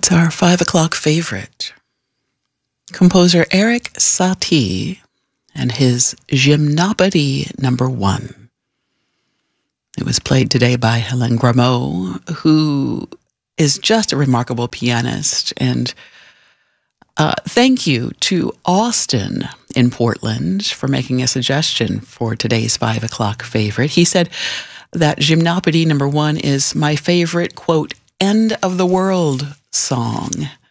It's our 5 o'clock favorite. Composer Erik Satie and his Gymnopédie No. 1. It was played today by Hélène Grimaud, who is just a remarkable pianist. And thank you to Austin in Portland for making a suggestion for today's 5 o'clock favorite. He said that Gymnopédie No. 1 is my favorite, quote, end of the world song.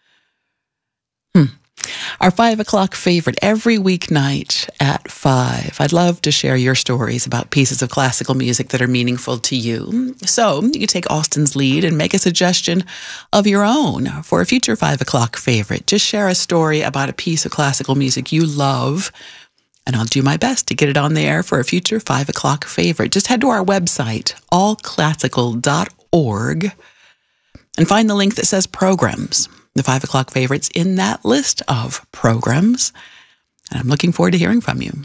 Our 5 o'clock favorite every weeknight at 5. I'd love to share your stories about pieces of classical music that are meaningful to you. So you can take Austin's lead and make a suggestion of your own for a future 5 o'clock favorite. Just share a story about a piece of classical music you love, and I'll do my best to get it on the air for a future 5 o'clock favorite. Just head to our website, allclassical.org, and find the link that says programs. The 5 o'clock favorites in that list of programs. And I'm looking forward to hearing from you.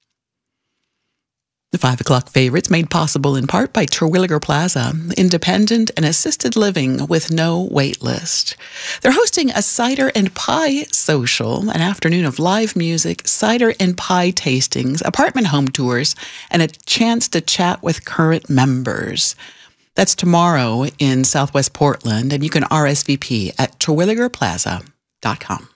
The 5 o'clock favorites made possible in part by Terwilliger Plaza, independent and assisted living with no wait list. They're hosting a cider and pie social, an afternoon of live music, cider and pie tastings, apartment home tours, and a chance to chat with current members. That's tomorrow in Southwest Portland, and you can RSVP at terwilligerplaza.com.